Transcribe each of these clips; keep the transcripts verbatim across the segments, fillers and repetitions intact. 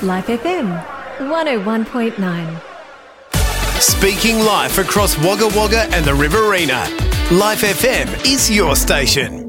Life F M, one oh one point nine. Speaking life across Wagga Wagga and the Riverina, Life F M is your station.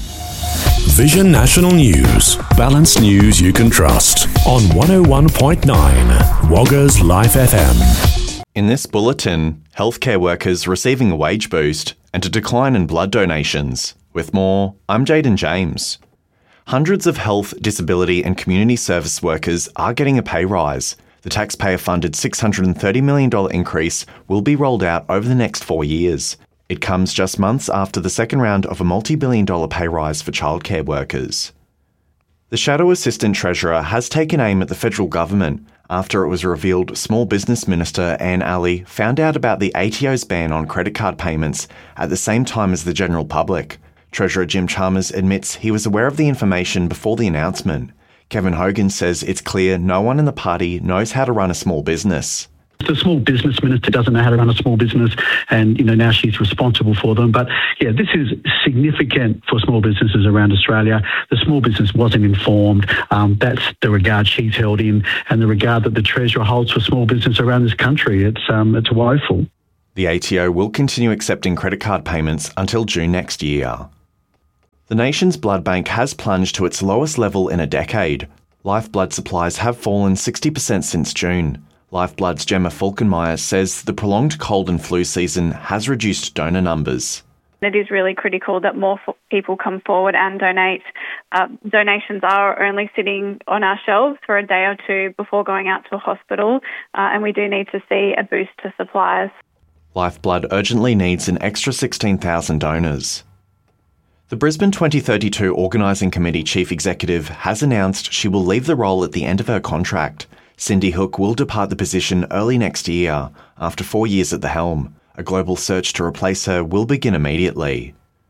Vision National News. Balanced news you can trust. On one oh one point nine, Wagga's Life F M. In this bulletin, healthcare workers receiving a wage boost and a decline in blood donations. With more, I'm Jaden James. Hundreds of health, disability and community service workers are getting a pay rise. The taxpayer-funded six hundred thirty million dollars increase will be rolled out over the next four years. It comes just months after the second round of a multi-billion dollar pay rise for childcare workers. The Shadow Assistant Treasurer has taken aim at the federal government after it was revealed Small Business Minister Anne Alley found out about the A T O's ban on credit card payments at the same time as the general public. Treasurer Jim Chalmers admits he was aware of the information before the announcement. Kevin Hogan says it's clear no one in the party knows how to run a small business. The small business minister doesn't know how to run a small business, and you know now she's responsible for them. But yeah, this is significant for small businesses around Australia. The small business wasn't informed. Um, that's the regard she's held in, and the regard that the Treasurer holds for small business around this country. It's um, it's woeful. The A T O will continue accepting credit card payments until June next year. The nation's blood bank has plunged to its lowest level in a decade. Life blood supplies have fallen sixty percent since June. Lifeblood's Gemma Falkenmeyer says the prolonged cold and flu season has reduced donor numbers. It is really critical that more f- people come forward and donate. Uh, donations are only sitting on our shelves for a day or two before going out to a hospital, uh, and we do need to see a boost to supplies. Lifeblood urgently needs an extra sixteen thousand donors. The Brisbane twenty thirty-two Organising Committee Chief Executive has announced she will leave the role at the end of her contract. Cindy Hook will depart the position early next year, after four years at the helm. A global search to replace her will begin immediately.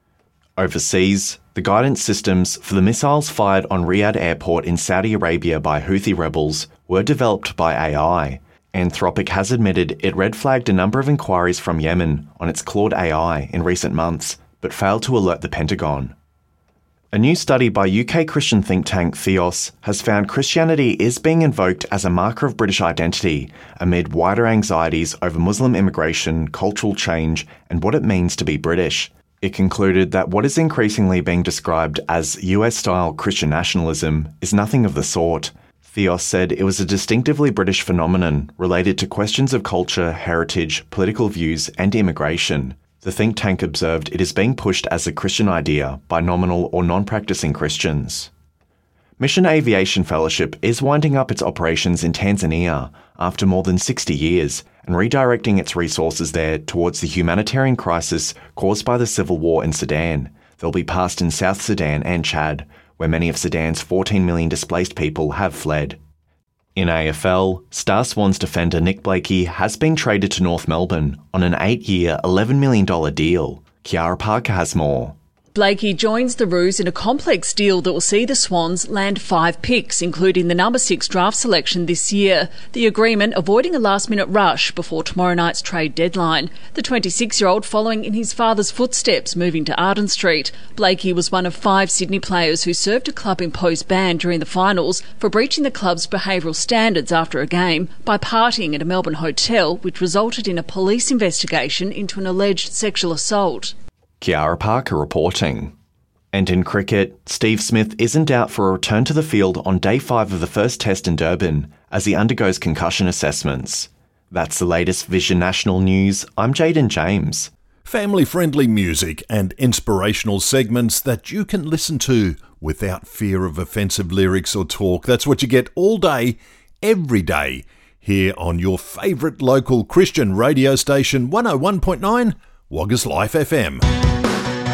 Overseas, the guidance systems for the missiles fired on Riyadh Airport in Saudi Arabia by Houthi rebels were developed by A I. Anthropic has admitted it red-flagged a number of inquiries from Yemen on its Claude A I in recent months, but failed to alert the Pentagon. A new study by U K Christian think tank Theos has found Christianity is being invoked as a marker of British identity amid wider anxieties over Muslim immigration, cultural change, and what it means to be British. It concluded that what is increasingly being described as U S-style Christian nationalism is nothing of the sort. Theos said it was a distinctively British phenomenon related to questions of culture, heritage, political views, and immigration. The think tank observed it is being pushed as a Christian idea by nominal or non-practicing Christians. Mission Aviation Fellowship is winding up its operations in Tanzania after more than sixty years and redirecting its resources there towards the humanitarian crisis caused by the civil war in Sudan. They'll be passed in South Sudan and Chad, where many of Sudan's fourteen million displaced people have fled. In A F L, Star Swans defender Nick Blakey has been traded to North Melbourne on an eight-year, eleven million dollars deal. Kiara Parker has more. Blakey joins the Roos in a complex deal that will see the Swans land five picks, including the number six draft selection this year. The agreement avoiding a last-minute rush before tomorrow night's trade deadline. The twenty-six-year-old following in his father's footsteps, moving to Arden Street. Blakey was one of five Sydney players who served a club-imposed ban during the finals for breaching the club's behavioural standards after a game by partying at a Melbourne hotel, which resulted in a police investigation into an alleged sexual assault. Kiara Parker reporting. And in cricket, Steve Smith isn't out for a return to the field on day five of the first test in Durban as he undergoes concussion assessments. That's the latest Vision National News. I'm Jaden James. Family-friendly music and inspirational segments that you can listen to without fear of offensive lyrics or talk. That's what you get all day, every day, here on your favourite local Christian radio station, one oh one point nine, Wagga's Life F M.